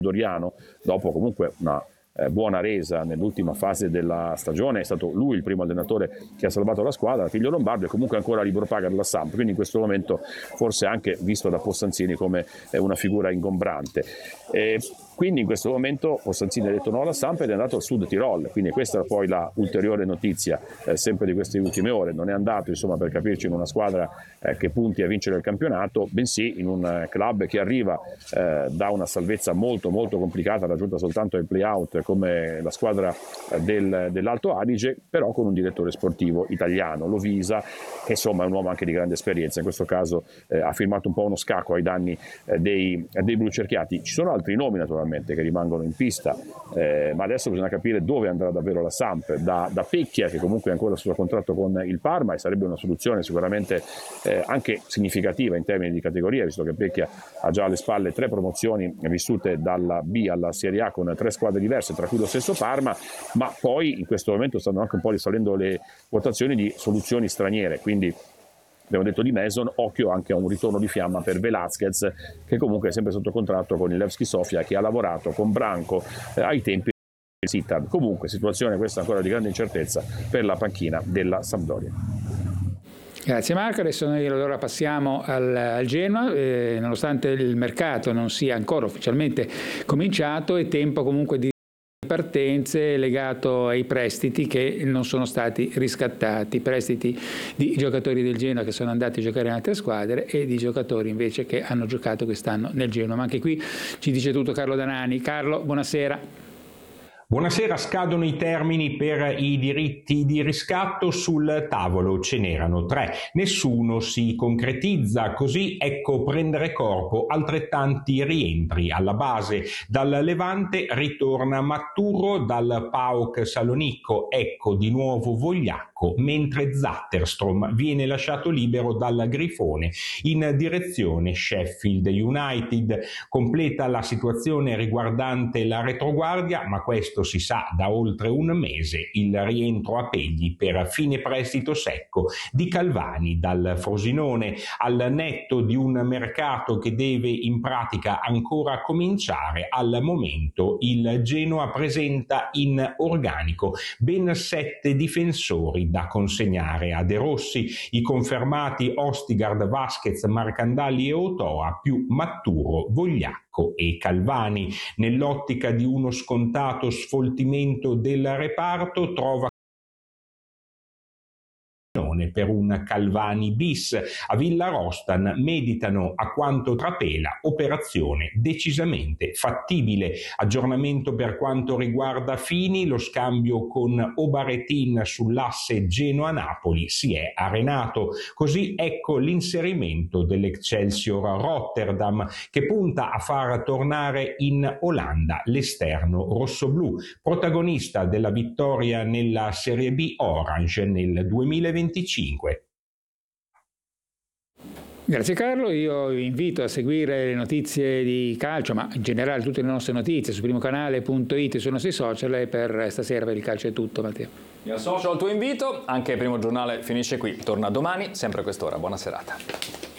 Doriano, dopo comunque una buona resa nell'ultima fase della stagione, è stato lui il primo allenatore che ha salvato la squadra, figlio Lombardo, e comunque ancora libero paga della Samp, quindi in questo momento forse anche visto da Possanzini come una figura ingombrante. Quindi in questo momento Possanzini ha detto no alla Samp ed è andato al Sud Tirol, quindi questa è poi la ulteriore notizia sempre di queste ultime ore. Non è andato, insomma, per capirci, in una squadra che punti a vincere il campionato, bensì in un club che arriva da una salvezza molto molto complicata, raggiunta soltanto ai play-out come la squadra dell'Alto Adige, però con un direttore sportivo italiano, Lovisa, che insomma è un uomo anche di grande esperienza. In questo caso ha firmato un po' uno scacco ai danni dei blucerchiati. Ci sono altri nomi naturalmente che rimangono in pista, ma adesso bisogna capire dove andrà davvero la Samp. Da Pecchia, che comunque è ancora sotto contratto con il Parma, e sarebbe una soluzione sicuramente anche significativa in termini di categoria, visto che Pecchia ha già alle spalle 3 promozioni vissute dalla B alla Serie A con 3 squadre diverse, tra cui lo stesso Parma, ma poi in questo momento stanno anche un po' risalendo le votazioni di soluzioni straniere, quindi abbiamo detto di Mason, occhio anche a un ritorno di fiamma per Velázquez, che comunque è sempre sotto contratto con il Levski Sofia, che ha lavorato con Branco ai tempi del Sittard. Comunque situazione questa ancora di grande incertezza per la panchina della Sampdoria. Grazie Marco, adesso noi allora passiamo al Genoa. Nonostante il mercato non sia ancora ufficialmente cominciato, è tempo comunque di partenze legato ai prestiti che non sono stati riscattati, prestiti di giocatori del Genoa che sono andati a giocare in altre squadre e di giocatori invece che hanno giocato quest'anno nel Genoa. Ma anche qui ci dice tutto Carlo Danani. Carlo, buonasera. Buonasera, scadono i termini per i diritti di riscatto. Sul tavolo ce n'erano 3, nessuno si concretizza, così ecco prendere corpo altrettanti rientri. Alla base dal Levante ritorna Matturo, dal PAOK Salonicco ecco di nuovo Vogliacco, mentre Zatterstrom viene lasciato libero dal Grifone in direzione Sheffield United. Completa la situazione riguardante la retroguardia, ma questo si sa da oltre un mese, il rientro a Pegli per fine prestito secco di Calvani dal Frosinone, al netto di un mercato che deve in pratica ancora cominciare. Al momento il Genoa presenta in organico ben 7 difensori da consegnare a De Rossi, i confermati Ostigard, Vasquez, Marcandali e Otoa, più Matturo, Vogliacco e Calvani. Nell'ottica di uno scontato sfoltimento del reparto trova per un Calvani bis. A Villarostan meditano, a quanto trapela, operazione decisamente fattibile. Aggiornamento per quanto riguarda Fini, lo scambio con Obaretin sull'asse Genoa-Napoli si è arenato. Così ecco l'inserimento dell'Excelsior Rotterdam, che punta a far tornare in Olanda l'esterno rossoblù, protagonista della vittoria nella Serie B Orange nel 2025. Grazie Carlo, io vi invito a seguire le notizie di calcio, ma in generale tutte le nostre notizie su primocanale.it, sui nostri social, e per stasera per il calcio è tutto. Matteo. Mi associo al tuo invito, anche il Primo Giornale finisce qui, torna domani sempre a quest'ora, buona serata.